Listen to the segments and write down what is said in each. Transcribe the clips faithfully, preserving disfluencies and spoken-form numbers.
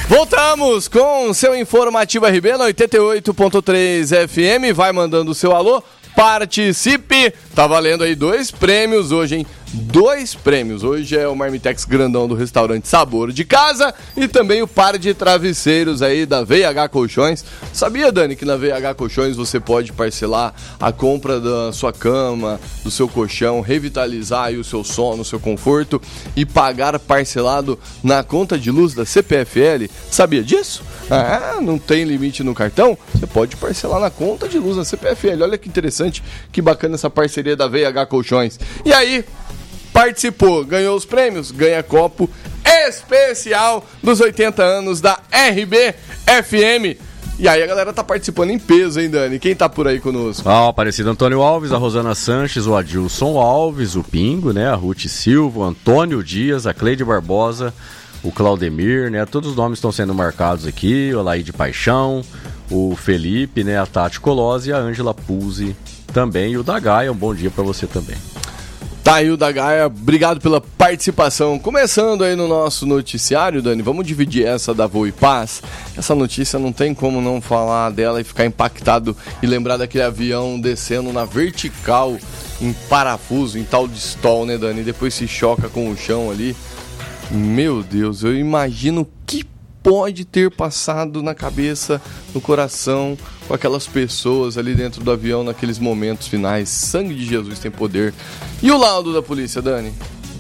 Voltamos com o seu informativo R B na oitenta e oito ponto três F M. Vai mandando o seu alô, participe. Tá valendo aí dois prêmios hoje, hein? Dois prêmios. Hoje é o Marmitex grandão do restaurante Sabor de Casa e também o par de travesseiros aí da V H Colchões. Sabia, Dani, que na V H Colchões você pode parcelar a compra da sua cama, do seu colchão, revitalizar aí o seu sono, o seu conforto e pagar parcelado na conta de luz da C P F L? Sabia disso? Ah, não tem limite no cartão? Você pode parcelar na conta de luz da C P F L. Olha que interessante, que bacana essa parceria da V H Colchões. E aí, participou, ganhou os prêmios, ganha copo especial dos oitenta anos da R B F M. E aí a galera tá participando em peso, hein, Dani? Quem tá por aí conosco? Ah, o Aparecido Antônio Alves, a Rosana Sanches, o Adilson Alves, o Pingo, né? A Ruth Silva, o Antônio Dias, a Cleide Barbosa, o Claudemir, né? Todos os nomes estão sendo marcados aqui, o Alaide Paixão, o Felipe, né? A Tati Colose e a Ângela Puzzi também. E o da Gaia, um bom dia pra você também. Tá aí o da Gaia, obrigado pela participação. Começando aí no nosso noticiário, Dani, vamos dividir essa da Voo e Paz. Essa notícia não tem como não falar dela e ficar impactado e lembrar daquele avião descendo na vertical, em parafuso, em tal de stall, né, Dani? E depois se choca com o chão ali. Meu Deus, eu imagino que pode ter passado na cabeça, no coração, com aquelas pessoas ali dentro do avião naqueles momentos finais. Sangue de Jesus tem poder. E o laudo da polícia, Dani?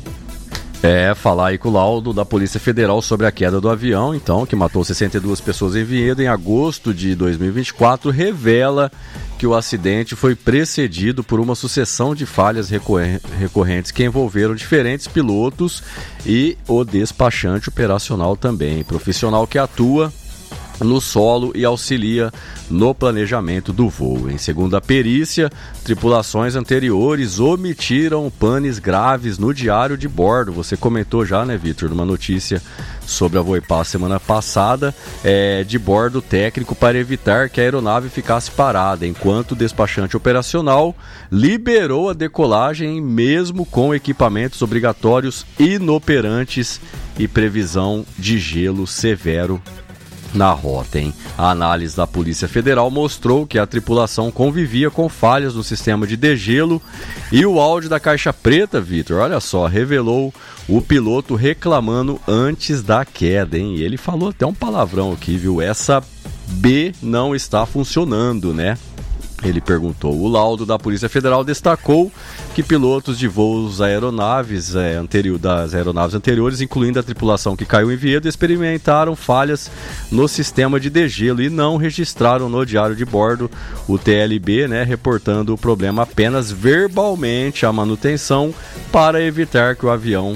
É, falar aí com o laudo da Polícia Federal sobre a queda do avião, então, que matou sessenta e duas pessoas em Vinhedo em agosto de dois mil e vinte e quatro, revela que o acidente foi precedido por uma sucessão de falhas recorrentes que envolveram diferentes pilotos e o despachante operacional também, profissional que atua no solo e auxilia no planejamento do voo. Em segundo a perícia, tripulações anteriores omitiram panes graves no diário de bordo. Você comentou já, né, Vitor, numa notícia sobre a Voipá semana passada, é, de bordo técnico para evitar que a aeronave ficasse parada, enquanto o despachante operacional liberou a decolagem mesmo com equipamentos obrigatórios inoperantes e previsão de gelo severo na rota, hein? A análise da Polícia Federal mostrou que a tripulação convivia com falhas no sistema de degelo e o áudio da caixa preta, Vitor, olha só, revelou o piloto reclamando antes da queda, hein? E ele falou até um palavrão aqui, viu? Essa B não está funcionando, né? Ele perguntou. O laudo da Polícia Federal destacou que pilotos de voos aeronaves é, anterior, das aeronaves anteriores, incluindo a tripulação que caiu em Vinhedo, experimentaram falhas no sistema de degelo e não registraram no diário de bordo o T L B, né, reportando o problema apenas verbalmente à manutenção para evitar que o avião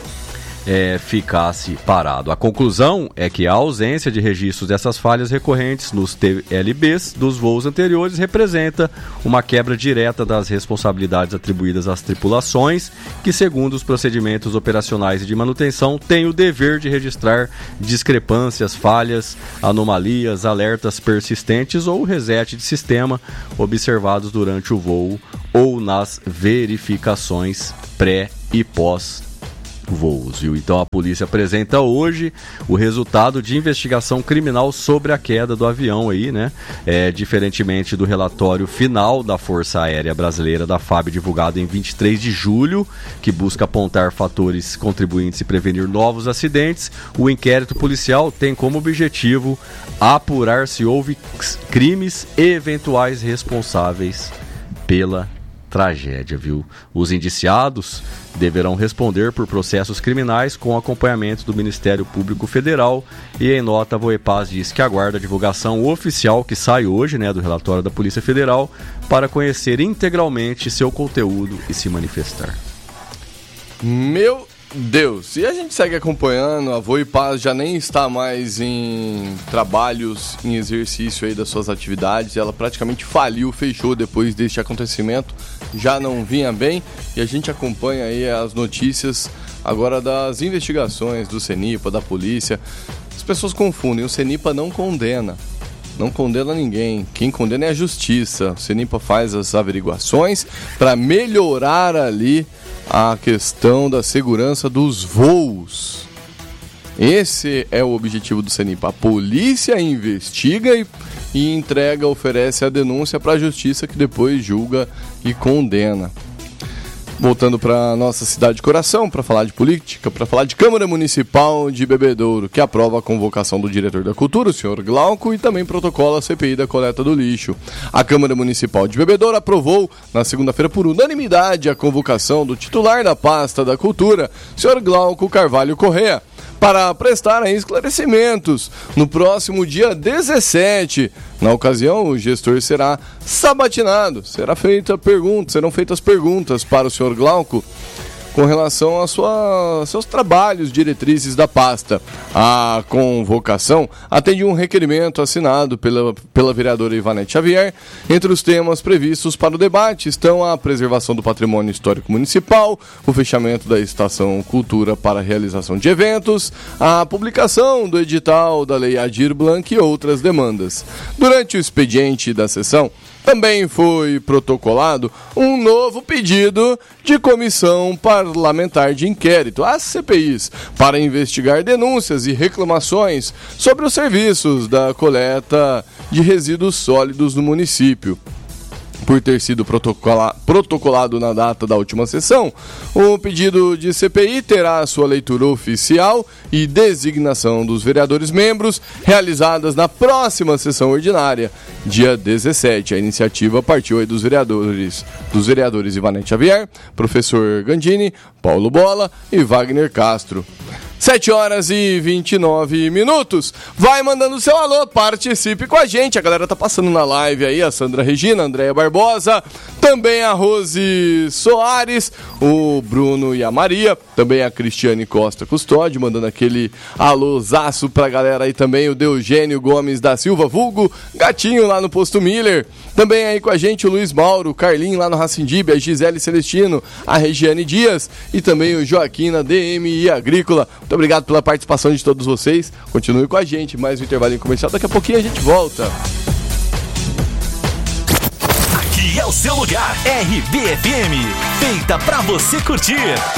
É, ficasse parado. A conclusão é que a ausência de registros dessas falhas recorrentes nos T L Bs dos voos anteriores representa uma quebra direta das responsabilidades atribuídas às tripulações, que, segundo os procedimentos operacionais e de manutenção, têm o dever de registrar discrepâncias, falhas, anomalias, alertas persistentes ou reset de sistema observados durante o voo ou nas verificações pré e pós voos, viu? Então a polícia apresenta hoje o resultado de investigação criminal sobre a queda do avião aí, né? É, diferentemente do relatório final da Força Aérea Brasileira, da F A B, divulgado em vinte e três de julho, que busca apontar fatores contribuintes e prevenir novos acidentes, o inquérito policial tem como objetivo apurar se houve crimes e eventuais responsáveis pela tragédia, viu? Os indiciados deverão responder por processos criminais com acompanhamento do Ministério Público Federal e, em nota, a Voepaz diz que aguarda a divulgação oficial que sai hoje, né, do relatório da Polícia Federal para conhecer integralmente seu conteúdo e se manifestar. Meu Deus, e a gente segue acompanhando, a Voipaz já nem está mais em trabalhos, em exercício aí das suas atividades, ela praticamente faliu, fechou depois deste acontecimento, já não vinha bem, e a gente acompanha aí as notícias agora das investigações do CENIPA, da polícia. As pessoas confundem, o CENIPA não condena, não condena ninguém, quem condena é a justiça. O CENIPA faz as averiguações para melhorar ali a questão da segurança dos voos. Esse é o objetivo do CENIPA. A polícia investiga e, e entrega, oferece a denúncia para a justiça, que depois julga e condena. Voltando para nossa cidade de coração, para falar de política, para falar de Câmara Municipal de Bebedouro, que aprova a convocação do diretor da Cultura, o senhor Glauco, e também protocola a C P I da coleta do lixo. A Câmara Municipal de Bebedouro aprovou, na segunda-feira, por unanimidade, a convocação do titular da pasta da Cultura, o senhor Glauco Carvalho Correa, para prestar esclarecimentos no próximo dia dezessete. Na ocasião, o gestor será sabatinado, será feita pergunta, serão feitas perguntas para o senhor Glauco com relação aos sua, seus trabalhos, diretrizes da pasta. A convocação atende um requerimento assinado pela, pela vereadora Ivanete Xavier. Entre os temas previstos para o debate estão a preservação do patrimônio histórico municipal, o fechamento da Estação Cultura para a realização de eventos, a publicação do edital da Lei Aldir Blanc e outras demandas. Durante o expediente da sessão, também foi protocolado um novo pedido de comissão parlamentar de inquérito, as C P Is, para investigar denúncias e reclamações sobre os serviços da coleta de resíduos sólidos no município. Por ter sido protocola- protocolado na data da última sessão, o pedido de C P I terá sua leitura oficial e designação dos vereadores membros realizadas na próxima sessão ordinária, dia dezessete. A iniciativa partiu aí dos vereadores, dos vereadores Ivanete Xavier, professor Gandini, Paulo Bola e Wagner Castro. sete horas e vinte e nove minutos. Vai mandando seu alô, participe com a gente. A galera tá passando na live aí, a Sandra Regina, a Andréia Barbosa, também a Rose Soares, o Bruno e a Maria, também a Cristiane Costa Custódio, mandando aquele alôzaço pra galera aí também, o Deugênio Gomes da Silva, vulgo Gatinho lá no Posto Miller. Também aí com a gente o Luiz Mauro, o Carlinho lá no Racindib, a Gisele Celestino, a Regiane Dias e também o Joaquim na D M I Agrícola. Muito obrigado pela participação de todos vocês. Continue com a gente, mais um intervalo comercial. Daqui a pouquinho a gente volta. Aqui é o seu lugar. R B F M, feita pra você curtir.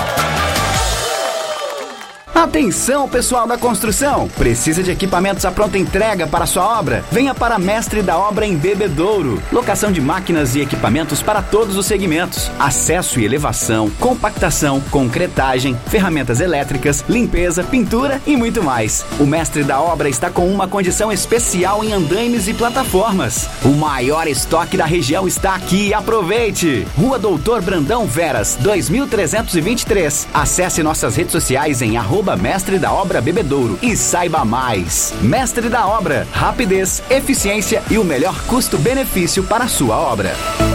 Atenção, pessoal da construção! Precisa de equipamentos à pronta entrega para sua obra? Venha para Mestre da Obra em Bebedouro. Locação de máquinas e equipamentos para todos os segmentos. Acesso e elevação, compactação, concretagem, ferramentas elétricas, limpeza, pintura e muito mais. O Mestre da Obra está com uma condição especial em andaimes e plataformas. O maior estoque da região está aqui. Aproveite! Rua Doutor Brandão Veras, dois mil trezentos e vinte e três. Acesse nossas redes sociais em arroba Mestre da Obra Bebedouro e saiba mais. Mestre da Obra, rapidez, eficiência e o melhor custo-benefício para a sua obra.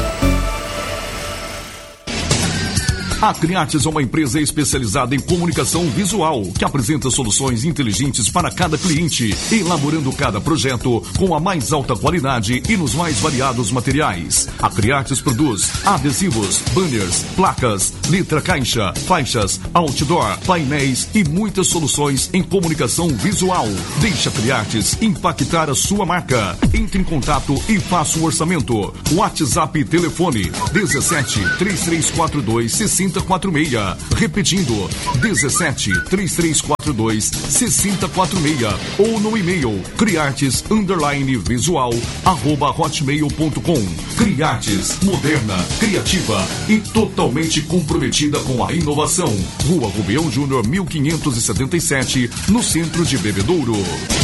A Criates é uma empresa especializada em comunicação visual, que apresenta soluções inteligentes para cada cliente, elaborando cada projeto com a mais alta qualidade e nos mais variados materiais. A Criates produz adesivos, banners, placas, letra caixa, faixas, outdoor, painéis e muitas soluções em comunicação visual. Deixe a Criates impactar a sua marca. Entre em contato e faça um orçamento. WhatsApp e telefone dezessete, três três quatro dois, seis zero quatro seis. Repetindo, dezessete, três três quatro dois, seis zero quatro seis. Ou no e-mail criartes underline visual arroba hotmail ponto com. Criartes, moderna, criativa e totalmente comprometida com a inovação. Rua Rubião Júnior, mil quinhentos e setenta e sete, no centro de Bebedouro.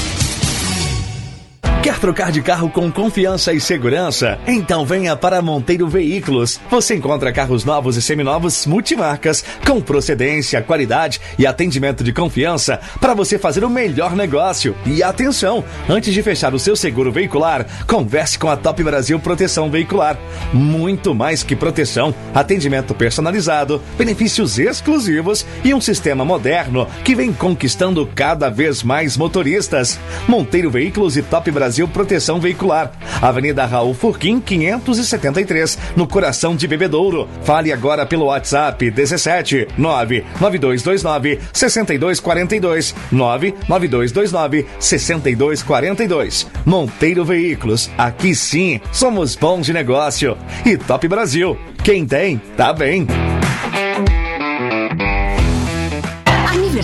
Quer trocar de carro com confiança e segurança? Então venha para Monteiro Veículos. Você encontra carros novos e seminovos multimarcas com procedência, qualidade e atendimento de confiança para você fazer o melhor negócio. E atenção, antes de fechar o seu seguro veicular, converse com a Top Brasil Proteção Veicular. Muito mais que proteção, atendimento personalizado, benefícios exclusivos e um sistema moderno que vem conquistando cada vez mais motoristas. Monteiro Veículos e Top Brasil Proteção Veicular. Avenida Raul Furquim, quinhentos e setenta e três, no coração de Bebedouro. Fale agora pelo WhatsApp dezessete, nove nove dois dois nove, seis dois quatro dois, nove nove dois dois nove, seis dois quatro dois. Monteiro Veículos, aqui sim, somos bons de negócio. E Top Brasil, quem tem, tá bem.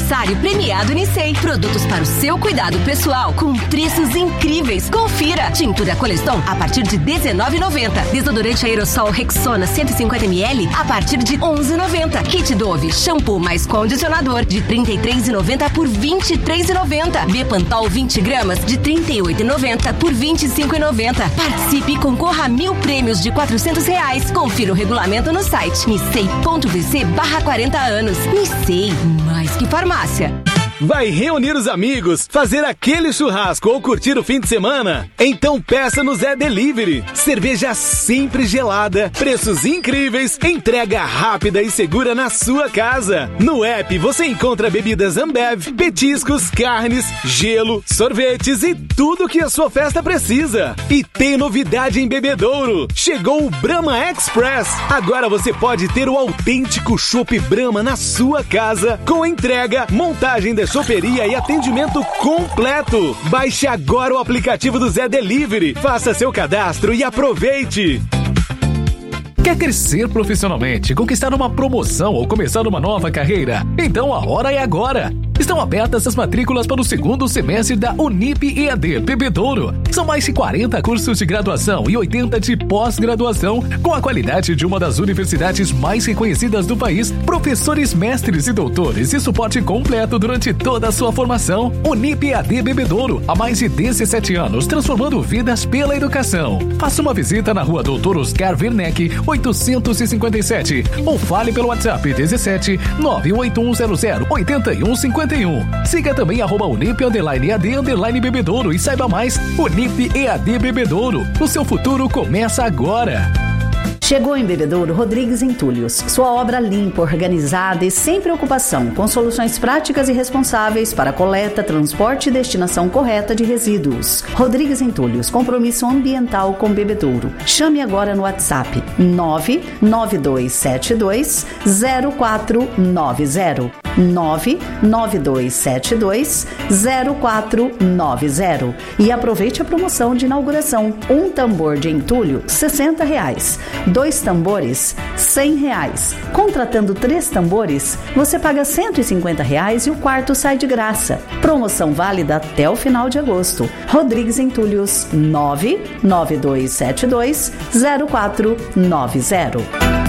aniversário premiado Nicei. Produtos para o seu cuidado pessoal com preços incríveis. Confira. Tintura Coleston a partir de dezenove reais e noventa centavos. Desodorante aerossol Rexona cento e cinquenta mililitros a partir de onze reais e noventa centavos. Kit Dove shampoo mais condicionador de trinta e três reais e noventa centavos por vinte e três reais e noventa centavos. Bepantol vinte gramas de trinta e oito reais e noventa centavos por vinte e cinco reais e noventa centavos. Participe e concorra a mil prêmios de quatrocentos reais. Confira o regulamento no site nicei ponto v c barra quarenta anos. Nicei, mais que farmácia. Vai reunir os amigos, fazer aquele churrasco ou curtir o fim de semana? Então peça no Zé Delivery. Cerveja sempre gelada, preços incríveis, entrega rápida e segura na sua casa. No app você encontra bebidas Ambev, petiscos, carnes, gelo, sorvetes e tudo que a sua festa precisa. E tem novidade em Bebedouro. Chegou o Brahma Express. Agora você pode ter o autêntico chopp Brahma na sua casa, com entrega, montagem de choperia e atendimento completo. Baixe agora o aplicativo do Zé Delivery, faça seu cadastro e aproveite. Quer crescer profissionalmente, conquistar uma promoção ou começar uma nova carreira? Então a hora é agora! Estão abertas as matrículas para o segundo semestre da Unip E A D Bebedouro. São mais de quarenta cursos de graduação e oitenta de pós-graduação, com a qualidade de uma das universidades mais reconhecidas do país, professores, mestres e doutores e suporte completo durante toda a sua formação. Unip E A D Bebedouro, há mais de dezessete anos, transformando vidas pela educação. Faça uma visita na rua Doutor Oscar Werneck, oitocentos e cinquenta e sete, ou fale pelo WhatsApp dezessete nove oito um zero zero oito um cinco um. Siga também arroba Unip underline E A D underline Bebedouro e saiba mais. Unip E A D Bebedouro. O seu futuro começa agora. Chegou em Bebedouro Rodrigues Entulhos, sua obra limpa, organizada e sem preocupação, com soluções práticas e responsáveis para coleta, transporte e destinação correta de resíduos. Rodrigues Entulhos, compromisso ambiental com Bebedouro. Chame agora no WhatsApp nove nove dois sete dois zero quatro nove zero. nove nove dois sete dois zero quatro nove zero e aproveite a promoção de inauguração. Um tambor de entulho, sessenta reais. Dois tambores, cem reais. Contratando três tambores, você paga cento e cinquenta reais e o quarto sai de graça. Promoção válida até o final de agosto. Rodrigues Entulhos, nove nove dois sete dois zero quatro nove zero.